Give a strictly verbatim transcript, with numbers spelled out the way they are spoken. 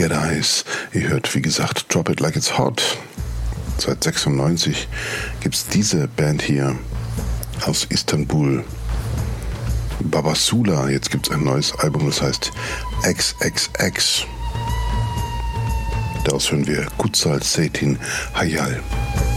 Get Eyes. Ihr hört, wie gesagt, Drop It Like It's Hot. Seit sechsundneunzig gibt es diese Band hier aus Istanbul. Babasula, jetzt gibt es ein neues Album, das heißt X X X. Daraus hören wir Kutsal Seytin Hayal.